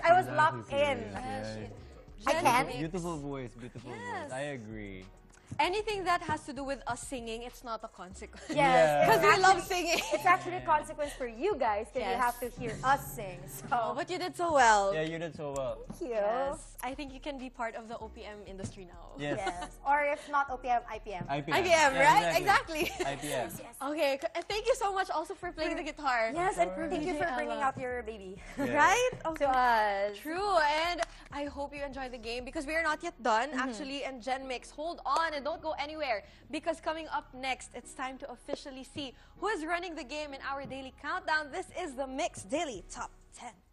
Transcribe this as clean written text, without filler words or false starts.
I was locked in. I can. Beautiful voice, beautiful Yes. voice. I agree. Anything that has to do with us singing, it's not a consequence. Yes. Because we love singing. It's actually a consequence for you guys because you Yes. have to hear us sing. Oh, So, but you did so well. Yeah, you did so well. thank you. Yes. I think you can be part of the OPM industry now. Yes. Yes. Or if not OPM, IPM. IPM. IPM, Yeah, right? Exactly. IPM. Okay, and thank you so much also for playing the guitar. Yes, and Sure. thank you for DJ bringing Ella. out your baby. Yeah. Right? Of To us. True, and I hope you enjoy the game because we are not yet done, actually. And Gen Mix, hold on and don't go anywhere because coming up next, it's time to officially see who is running the game in our daily countdown. This is the Mix Daily Top 10.